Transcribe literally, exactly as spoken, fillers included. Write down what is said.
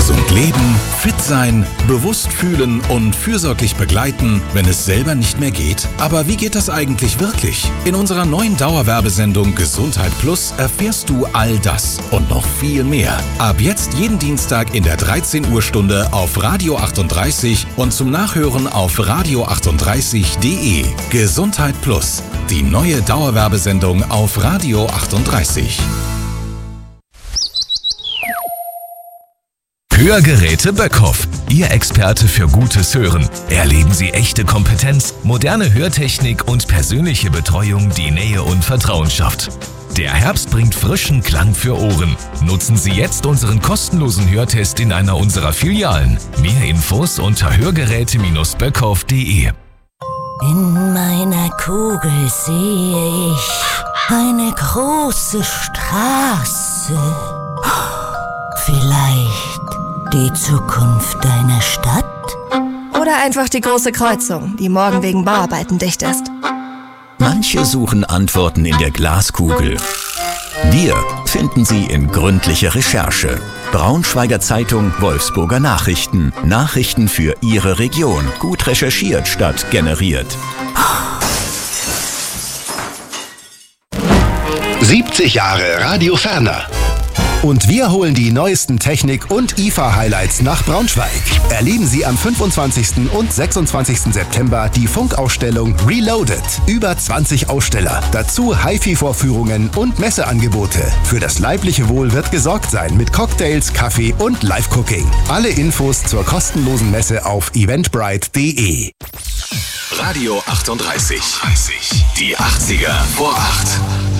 Gesund leben, fit sein, bewusst fühlen und fürsorglich begleiten, wenn es selber nicht mehr geht. Aber wie geht das eigentlich wirklich? In unserer neuen Dauerwerbesendung Gesundheit Plus erfährst du all das und noch viel mehr. Ab jetzt jeden Dienstag in der dreizehn Uhr Stunde auf Radio achtunddreißig und zum Nachhören auf radio achtunddreißig punkt de. Gesundheit Plus, die neue Dauerwerbesendung auf Radio achtunddreißig. Hörgeräte Böckhoff, Ihr Experte für gutes Hören. Erleben Sie echte Kompetenz, moderne Hörtechnik und persönliche Betreuung, die Nähe und Vertrauen schafft. Der Herbst bringt frischen Klang für Ohren. Nutzen Sie jetzt unseren kostenlosen Hörtest in einer unserer Filialen. Mehr Infos unter hörgeräte Böckhoff punkt de. In meiner Kugel sehe ich eine große Straße. Vielleicht die Zukunft deiner Stadt? Oder einfach die große Kreuzung, die morgen wegen Bauarbeiten dicht ist. Manche suchen Antworten in der Glaskugel. Wir finden sie in gründlicher Recherche. Braunschweiger Zeitung, Wolfsburger Nachrichten. Nachrichten für Ihre Region. Gut recherchiert statt generiert. siebzig Jahre Radio Ferner. Und wir holen die neuesten Technik- und I F A-Highlights nach Braunschweig. Erleben Sie am fünfundzwanzigsten und sechsundzwanzigsten September die Funkausstellung Reloaded. Über zwanzig Aussteller. Dazu Hi-Fi-Vorführungen und Messeangebote. Für das leibliche Wohl wird gesorgt sein mit Cocktails, Kaffee und Live-Cooking. Alle Infos zur kostenlosen Messe auf eventbrite punkt de. Radio achtunddreißig. Die achtziger vor acht.